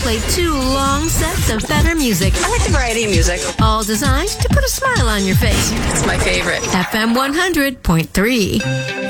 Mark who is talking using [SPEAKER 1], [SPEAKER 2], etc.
[SPEAKER 1] play 2 long sets of better music.
[SPEAKER 2] I like the variety of music.
[SPEAKER 1] All designed to put a smile on your face.
[SPEAKER 2] It's my favorite.
[SPEAKER 1] FM 100.3.